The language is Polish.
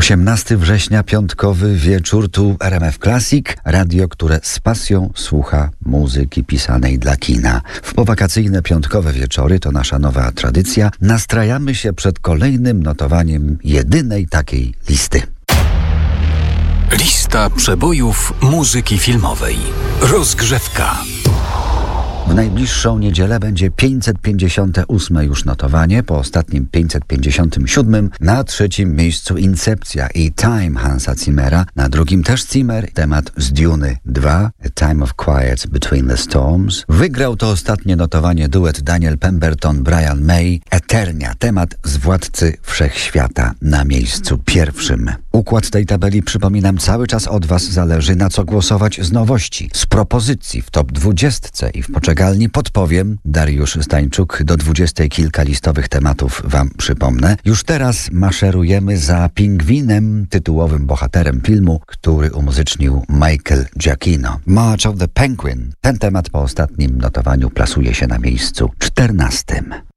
18 września, piątkowy wieczór, tu RMF Classic, radio, które z pasją słucha muzyki pisanej dla kina. W powakacyjne piątkowe wieczory, to nasza nowa tradycja, nastrajamy się przed kolejnym notowaniem jedynej takiej listy. Lista przebojów muzyki filmowej. Rozgrzewka. W najbliższą niedzielę będzie 558 już notowanie, po ostatnim 557. Na trzecim miejscu Incepcja i Time Hansa Zimmera, na drugim też Zimmer, temat z Duny 2, A Time of Quiet Between the Storms. Wygrał to ostatnie notowanie duet Daniel Pemberton, Brian May, Eternia, temat z Władcy Wszechświata, na miejscu pierwszym. Układ tej tabeli, przypominam, cały czas od Was zależy, na co głosować z nowości, z propozycji w top 20 i w poczegalni podpowiem. Dariusz Stańczuk, do 20 kilka listowych tematów Wam przypomnę. Już teraz maszerujemy za Pingwinem, tytułowym bohaterem filmu, który umuzycznił Michael Giacchino. March of the Penguin. Ten temat po ostatnim notowaniu plasuje się na miejscu 14.